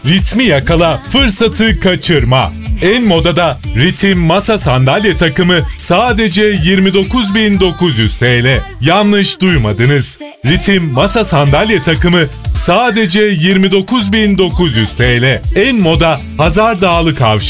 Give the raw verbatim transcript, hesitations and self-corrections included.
Ritmi yakala, fırsatı kaçırma. En modada ritim masa sandalye takımı sadece yirmi dokuz bin dokuz yüz T L. Yanlış duymadınız. Ritim masa sandalye takımı sadece yirmi dokuz bin dokuz yüz T L. En moda Hazar Dağlı Kavşak.